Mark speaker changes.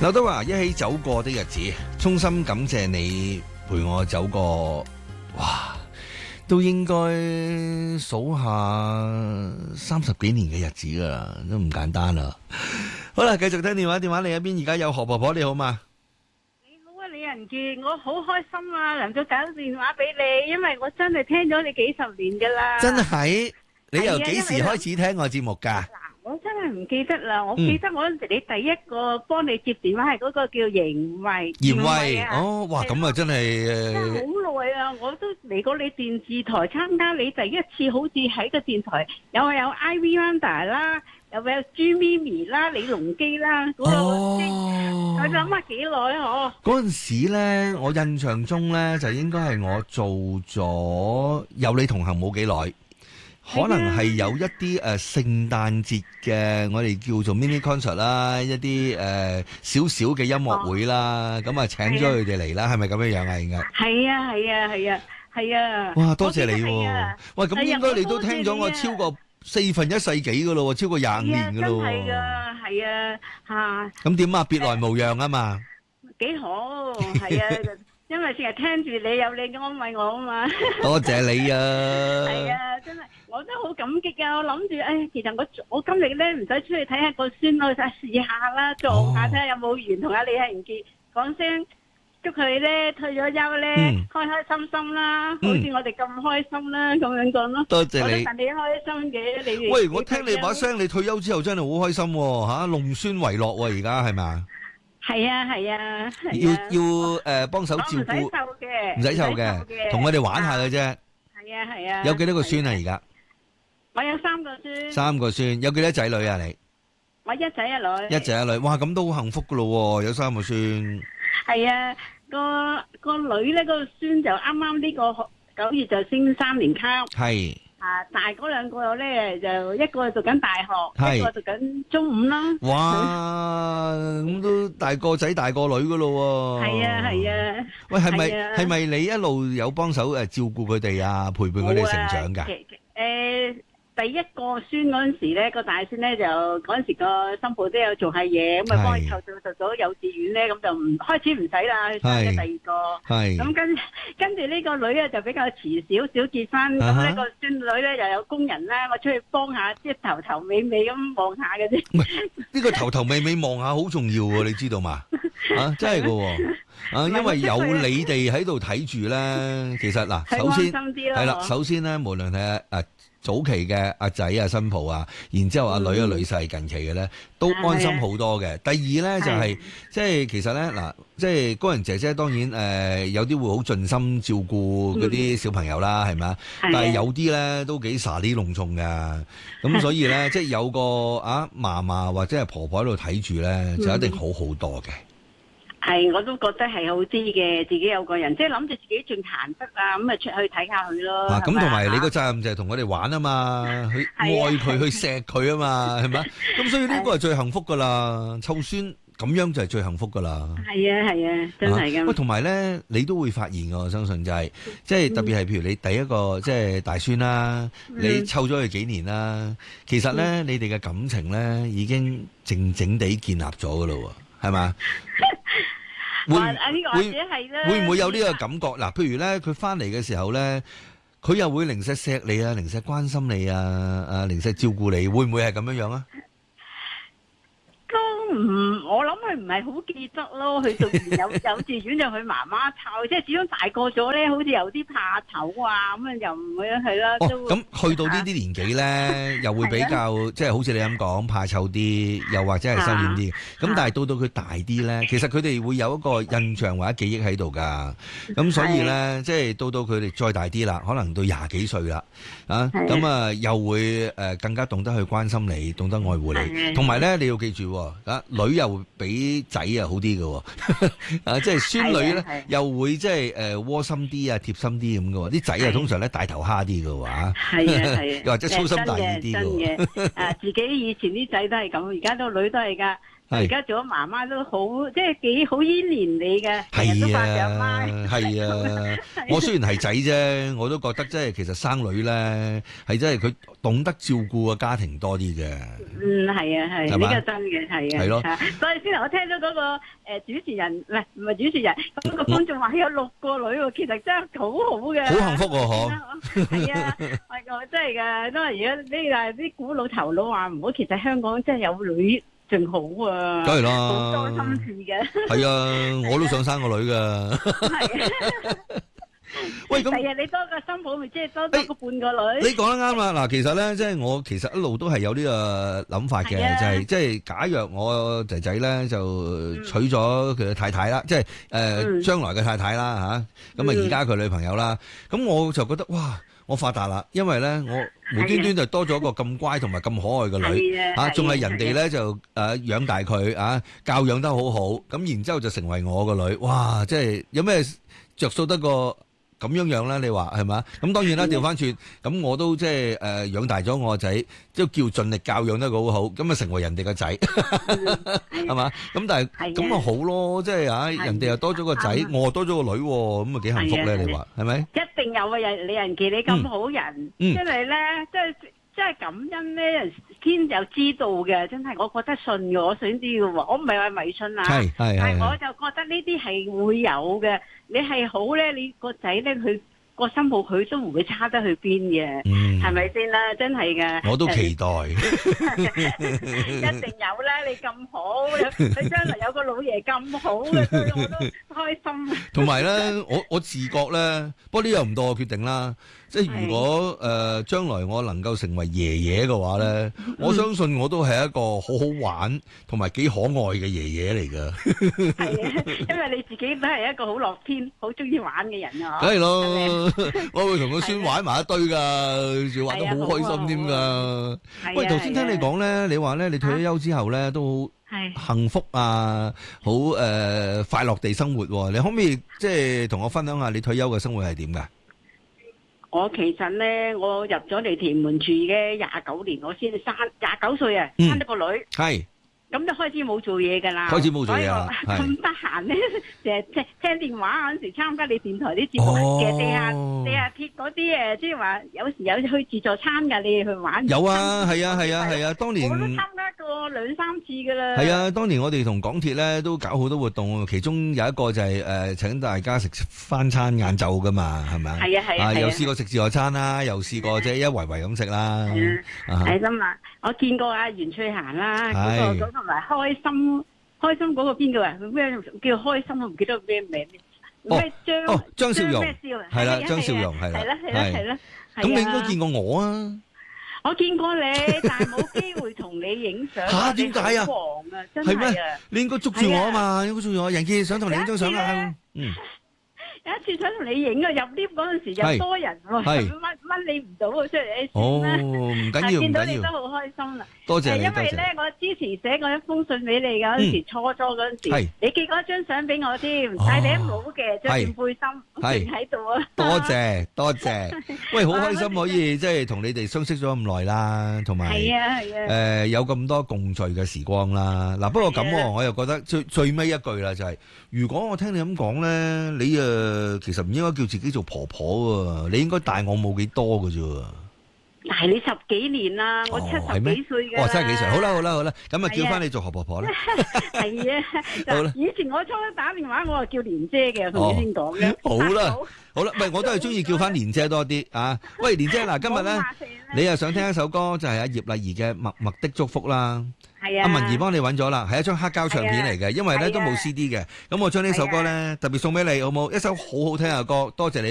Speaker 1: 劉德華一起走過的日子，衷心感謝你陪我走過，哇，都應該數下30幾年嘅日子啦，都唔簡單啦。好啦，繼續聽電話，電話另一邊而家有何婆婆，你好嘛？
Speaker 2: 你好啊，李仁傑，我好開心啊，能夠打電話俾你，因為我真係聽咗你幾十年噶啦。
Speaker 1: 真係？你由幾時開始聽我節目噶？
Speaker 2: 我真係唔記得啦，我記得我嗰陣時你第一個幫你接電話係嗰個叫嚴慧。
Speaker 1: 嚴慧哦，哇，咁啊真係
Speaker 2: 真係好耐啊！我都嚟過你電視台參加你第一次，好似喺個電台有 Ivy Wanda 啦，有朱咪咪啦、李龍基啦，嗰個我諗下幾耐啊！
Speaker 1: 嗰陣時咧，我印象中咧就應該係我做咗有你同行冇幾耐。可能係有一啲聖誕節嘅，我哋叫做 mini concert 啦，一啲少少嘅音樂會啦，咁啊請咗佢哋嚟啦，係咪咁樣樣啊？應該係啊，係啊，係啊，係啊！哇，多謝你喎！喂，咁應該你都聽咗我超過1/4世紀噶咯，超過25年噶咯。係啊，係啊，嚇！咁點啊？別來無恙啊嘛！
Speaker 2: 幾好，係啊！因為成日聽住你有你安慰我啊嘛，
Speaker 1: 多謝你啊！
Speaker 2: 係啊，真係我都好感激啊！我諗住，其實我今日咧唔使出去睇下個孫女，試下啦，撞下睇下有冇緣同阿李仁傑講聲，祝佢咧退咗休咧開開心心啦，好似我哋咁開心啦，咁樣講咯。多謝你，我都戥你開心嘅。你
Speaker 1: 喂，我聽你把聲，你退休之後真係好開心嚇，弄孫為樂喎，而家係咪？
Speaker 2: 係啊係啊，
Speaker 1: 要幫手照顧，唔使湊嘅，同我哋玩下嘅啫。
Speaker 2: 係啊係啊。
Speaker 1: 有幾多個孫啊？而家
Speaker 2: 我有3個孫。
Speaker 1: 3個孫，有幾多仔女啊？你
Speaker 2: 我一仔一女。
Speaker 1: 一仔一女，哇！咁都好幸福噶咯，有3個孫。係
Speaker 2: 啊，個女咧，個孫就啱啱呢個9月就升3年級。係。大嗰2個咧就一個讀緊大學，一個讀緊中5啦。
Speaker 1: 哇，咁都大個仔大個女噶咯喎。係啊係啊。喂，係咪你一路有幫手照顧佢哋啊，陪伴佢哋成長噶？
Speaker 2: 第一個孫嗰陣時咧，個大孫咧就嗰陣時個新抱都有做下嘢，咁啊幫佢湊到幼稚園咧，咁就開始唔使啦，去生咗第二個。係咁跟住呢個女啊就比較遲少少結婚，咁呢個孫女咧又有工人啦，我出去幫下，即係頭頭尾尾咁望下嘅啫。
Speaker 1: 唔係呢個頭頭尾尾望下好重要喎，你知道嘛？啊，真係噶喎！因為有你哋喺度睇住咧，其實嗱，首先係啦，首先咧，無論係早期嘅阿仔啊、新抱啊，然之後阿女啊、女婿近期嘅咧，都安心好多嘅。第二咧就係即係其實咧嗱，即係工人姐姐當然有啲會好盡心照顧嗰啲小朋友啦，係咪啊？但係有啲咧都幾沙啲隆重㗎，咁所以咧即係有個嫲嫲或者係婆婆喺度睇住咧，就一定好好多嘅。
Speaker 2: 係，我都覺得係好啲嘅，自己有個人，即係諗住自己仲閒得啊，咁啊出去睇下佢咯。
Speaker 1: 咁同埋你個責任就係同佢哋玩啊嘛，去愛佢，去錫佢啊嘛，係咪？咁所以呢個係最幸福噶啦，湊孫咁樣就係最幸福噶啦。係啊係啊，真係噶。喂，同埋咧，你都會發現我相信就係，即係特別係譬如你第一個即係大孫啦，你湊咗佢幾年啦，其實咧你哋嘅感情咧已經靜靜地建立咗噶咯，係嘛？會唔會有呢個感覺？嗱，譬如咧，佢翻嚟嘅時候咧，佢又會零舍錫你啊，零舍關心你啊，零舍照顧你，會唔會係咁樣樣啊？
Speaker 2: 我諗佢唔係好記得咯，佢讀完幼稚園就佢媽媽湊，即係始終大個咗咧，好似有啲怕醜啊，咁啊又唔會係啦。
Speaker 1: 咁去到呢啲年紀咧，又會比較即係好似你咁講怕醜啲，又或者係收斂啲。咁但係到佢大啲咧，其實佢哋會有一個印象或者記憶喺度㗎。咁所以咧，即係到佢哋再大啲啦，可能到20幾歲啦，咁啊又會更加懂得去關心你，懂得愛護你。同埋咧，你要記住女又會比仔啊好啲嘅，即係孫女咧又會即係窩心啲啊貼心啲咁嘅，啲仔啊通常咧大頭蝦啲嘅話，又或者粗心大意啲嘅。
Speaker 2: 自己以前啲仔都係咁，而家都女都係噶。 而家做咗媽媽都好，即係幾好依連你嘅，成日都發上媽。
Speaker 1: 係啊，我雖然係仔啫，我都覺得即係其實生女咧係真係佢懂得照顧個家庭多啲嘅。
Speaker 2: 係啊，係呢個真嘅，係啊。係咯。所以先頭我聽到嗰個主持人，唔係主持人，嗰個觀眾話有6個女喎，其實真係好好嘅。好
Speaker 1: 幸福喎，嗬。
Speaker 2: 係啊，我真係㗎，都係而家啲古老頭腦話唔好，其實香港真係有女仲好啊。梗係啦，好多心事嘅。係
Speaker 1: 啊，我都想生個女㗎。係啊。喂，咁
Speaker 2: 係啊，你多個新抱咪即係多個半個女。
Speaker 1: 你講得啱啦，嗱，其實咧，即係我其實一路都係有呢個諗法嘅，就係即係假若我仔仔咧就娶咗佢嘅太太啦，即係將來嘅太太啦吓，咁啊而家佢女朋友啦，咁我就覺得哇，我發達啦，因為咧我無端端就多咗一個咁乖同埋咁可愛嘅女吓，仲係人哋咧就養大佢啊，教養得好好，咁然之後就成為我個女，哇，即係有咩着數得過咁樣咧？你話係嘛？咁當然啦，調翻轉，咁我都即係養大咗我個仔，即係叫盡力教養得好好，咁啊成為人哋個仔，係嘛？咁但係咁啊好咯，即係人哋又多咗個仔，我多咗個女，咁啊幾幸福咧？你話係咪？一定有啊！
Speaker 2: 人見你咁好人，即係咧，即係感恩咧，天有知道嘅，真係我覺得信嘅，我想知嘅喎，我唔係話迷信啊，但係我就覺得呢啲係會有嘅。你係好咧，你個仔咧，佢個心抱佢都唔會差得去邊嘅，係咪先啦？真係嘅。我都期待，一定有啦！你咁好，你將來有個老爺咁好嘅，所以我都開心。同埋咧，
Speaker 1: 我自覺咧，不過呢又唔到我決定啦。即係如果將來我能夠成為爺爺嘅話咧，我相信我都係一個好好玩同埋幾可愛嘅爺爺嚟㗎。係啊，
Speaker 2: 因為你自己都係一個好樂天、好中意玩嘅人啊！
Speaker 1: 梗係咯，我會同個孫玩埋一堆㗎，仲玩得好開心添㗎。喂，頭先聽你講咧，你話咧你退咗休之後咧都好幸福啊，好快樂地生活喎。你可唔可以即係同我分享下你退休嘅生活係點㗎？
Speaker 2: 我其實咧，我入咗嚟屯門住嘅29年，我先生29歲啊，生咗個女。係。咁就開始冇做嘢㗎啦。開始冇做嘢啦。咁得閒咧，成日聽電話嗰陣時參加你電台啲節目嘅地下鐵嗰啲即係話有時有去自助餐㗎，你哋去玩。有啊，係啊，係啊，係啊，當年我都參加過2-3次㗎啦。係啊，當年我哋同港鐵咧都搞好多活動，其中有一個就係請大家食翻餐晏晝㗎嘛，係咪啊？係啊，係啊。又試過食自助餐啦，又試過即係一圍圍咁食啦。係啦嘛，我見過阿袁翠嫻啦，嗰個同埋開心嗰個邊個啊？咩叫開心？我唔記得咩名。咩張笑容？係啦，張笑容係啦。係啦。咁你應該見過我啊？我見過你，但係冇機會同你影相。嚇？點解啊？黃啊，真係啊！你應該捉住我啊嘛！應該捉住我，人見想同你影張相啊！有一次想同你影啊，入 lift 嗰陣時又多人喎，掹你唔到啊，出嚟算啦。唔緊要，見到你都好開心啦。多謝你，因為咧，我之前寫過一封信俾你嗰陣時，初嗰陣時，你寄過一張相俾我添，戴頂帽嘅，着件背心，喺度啊。多謝，喂，好開心可以即係同你哋相識咗咁耐啦，同埋有咁多共聚嘅時光啦。嗱，不過咁我又覺得最尾一句啦，就係如果我聽你咁講咧，你其實唔應該叫自己做婆婆喎，你應該大我冇幾多㗎啫。大你10幾年啦，我70幾歲嘅。70幾歲，好啦，咁啊叫翻你做何婆婆啦。係啊，以前我初初打電話，我係叫蓮姐嘅，同你先講嘅。好啦，唔係我都係中意叫翻蓮姐多啲啊。喂，蓮姐嗱，今日咧你又想聽一首歌，就係阿葉麗儀嘅《默默的祝福》啦。係啊，阿文儀幫你揾咗啦，係一張黑膠唱片嚟嘅，因為咧都冇 CD 嘅。咁我將呢首歌咧特別送俾你，好冇？一首好好聽嘅歌，多謝你。